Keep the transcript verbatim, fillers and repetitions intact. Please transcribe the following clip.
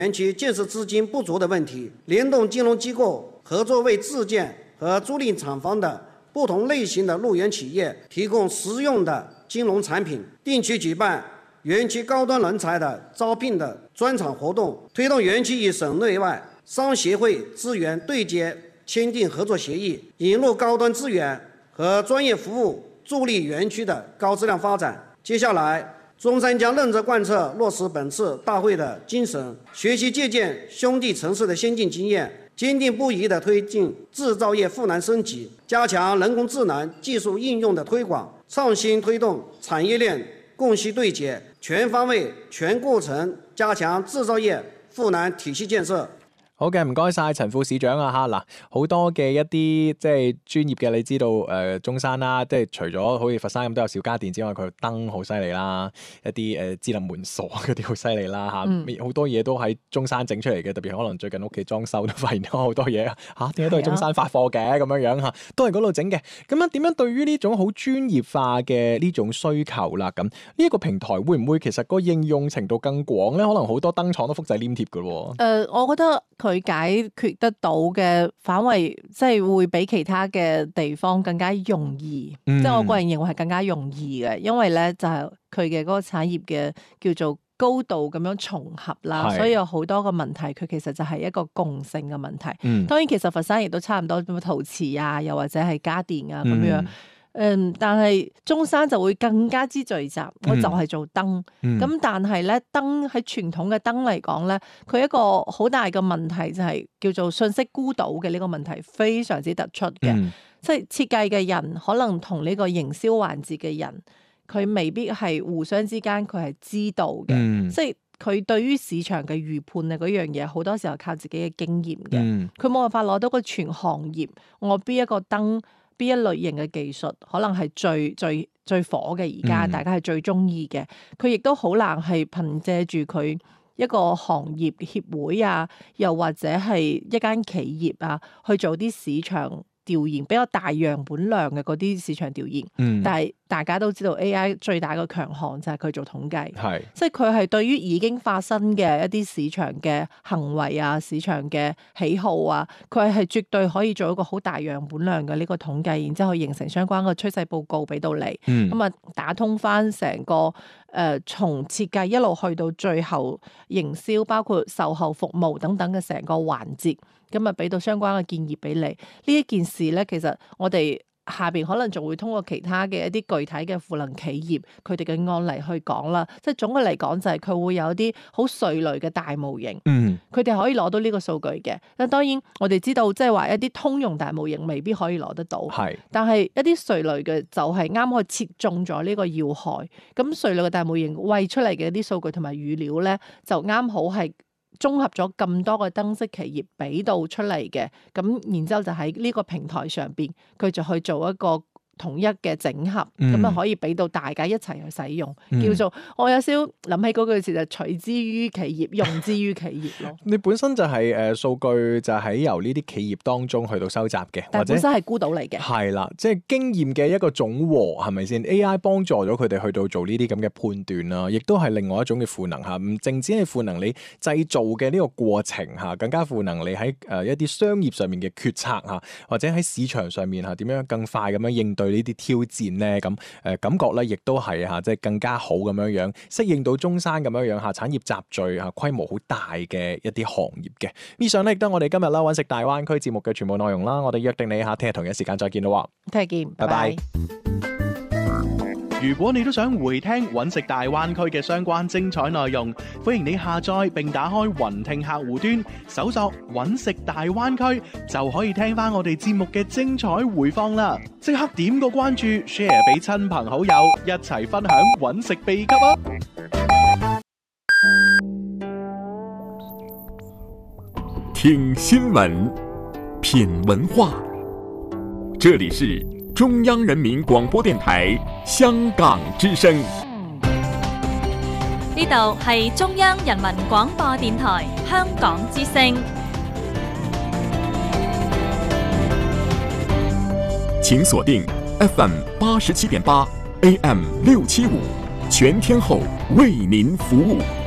园区建设资金不足的问题，联动金融机构合作，为自建和租赁厂房的不同类型的路园企业提供实用的金融产品，定期举办园区高端人才的招聘的专场活动，推动园区与省内外商协会资源对接，签订合作协议，引入高端资源和专业服务，助力园区的高质量发展。接下来，中山将认真贯彻落实本次大会的精神，学习借鉴兄弟城市的先进经验，坚定不移地推进制造业赋能升级，加强人工智能技術應用的推廣，創新推動產業鏈供需對接，全方位、全過程加強制造業賦能體系建設。 好嘅，唔該晒陳副市長啊嚇嗱，好多嘅一啲即係專業嘅，你知道誒、呃、中山啦，即係除咗好似佛山咁都有小家電之外，佢燈好犀利啦，一啲誒、呃、智能門鎖嗰啲好犀利啦嚇，好、嗯、多嘢都喺中山整出嚟嘅，特別可能最近屋企裝修都發現咗好多嘢嚇，點解都係中山發貨嘅咁樣樣嚇，都係嗰度整嘅。咁樣點樣對於呢種好專業化嘅呢種需求啦，咁呢一個平台會唔會其實個應用程度更廣咧？可能好多燈廠都複製黏貼嘅喎。 誒，我覺得佢解決得到嘅範圍，即係會比其他嘅地方更加容易。嗯、即係我個人認為係更加容易嘅，因為咧就係佢嘅嗰個產業嘅叫做高度咁樣重合啦，所以有好多個問題，佢其實就係一個共性嘅問題。嗯、當然其實佛山亦都差唔多，咁陶瓷啊，又或者係家電啊咁樣。嗯嗯，但係中山就會更加之聚集，我就係做燈。咁、嗯、但係咧，燈喺傳統嘅燈嚟講咧，佢一個好大嘅問題就係叫做信息孤島嘅呢個問題非常之突出嘅。嗯、即係設計嘅人可能同呢個營銷環節嘅人，佢未必係互相之間佢係知道嘅。嗯、即係佢對於市場嘅預判啊嗰樣嘢，好多時候靠自己嘅經驗嘅。佢冇、嗯、辦法攞到個全行業，我邊一個燈，邊一類型嘅技術可能係最最最火嘅，而家大家係最中意嘅。佢亦都好難係憑借住佢一個行業協會啊，又或者係一間企業啊，去做啲市場調研，比較大樣本量嘅嗰啲市場調研。嗯、但係大家都知道 A I 最大嘅強項就係佢做統計，是即係佢係對於已經發生嘅一啲市場嘅行為啊、市場嘅喜好啊，佢係絕對可以做一個好大樣本量嘅呢個統計，然之後形成相關嘅趨勢報告俾到你。咁啊、嗯，打通翻成個誒、呃、從設計一路去到最後營銷，包括售後服務等等嘅成個環節，咁啊俾到相關嘅建議俾你。呢一件事咧，其實我哋下邊可能仲會通過其他嘅一啲具體嘅賦能企業佢哋嘅案例去講啦，即係總嘅嚟講就係佢會有啲好碎類嘅大模型，佢哋、嗯、可以攞到呢個數據嘅。但當然我哋知道即係話一啲通用大模型未必可以攞得到，是但係一啲碎類嘅就係啱可以切中咗呢個要害。咁碎類嘅大模型餵出嚟嘅一啲數據同埋語料咧，就啱好係綜合咗咁多個燈飾企業俾到出嚟嘅，咁然之後就喺呢個平台上邊，佢就去做一個統一嘅整合，咁啊、嗯、可以俾到大家一齊去使用，嗯、叫做我有少諗起嗰句詞就取之於企業，用之於企業咯。你本身就係誒數據就係由呢啲企業當中去到收集嘅， 但本身係孤島嚟嘅。 係啦，即係經驗嘅一個總和，係咪先 ？A I 幫助咗佢哋去到做呢啲咁嘅判斷啦，亦都係另外一種嘅賦能嚇，唔淨止係賦能你製造嘅呢個過程嚇，更加賦能你喺誒一啲商業上面嘅決策嚇，或者喺市場上面嚇點樣更快咁樣應對呢啲挑戰咧，咁誒感覺咧，亦都係嚇，即係更加好咁樣樣適應到中山咁樣樣嚇產業集聚嚇規模好大嘅一啲行業嘅。以上咧亦都係我哋今日啦揾食大灣區節目嘅全部內容啦。我哋約定你下聽日同一時間再見咯。 聽日見，拜拜。 如果你都想回聽揾食大灣區嘅相關精彩內容，歡迎你下載並打開雲聽客戶端，搜索揾食大灣區，就可以聽翻我哋節目嘅精彩回放啦！即刻點個關注 ，share 俾親朋好友，一齊分享揾食秘笈啊！ 聽新聞，品文化，這裡是中央人民廣播電台香港之聲。 呢度係中央人民廣播電台香港之聲。 請鎖定 F M 八十七點八 A M 六七五，全天候為您服務。